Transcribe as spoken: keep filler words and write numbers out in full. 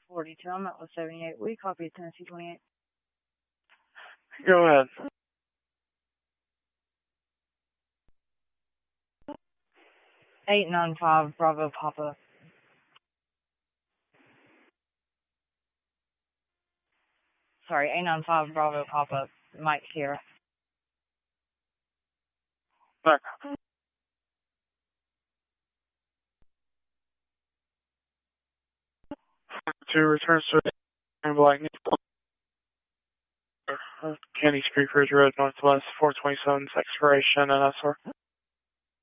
forty-two, I'm at seventy-eight. We copy Tennessee twenty-eight. Go ahead. eight nine five, Bravo Papa. Sorry, eight nine five, Bravo Papa. Mike here. Back. Two returns to Black Candy Street Ridge Road, Northwest, four twenty-seven, expiration, and S R.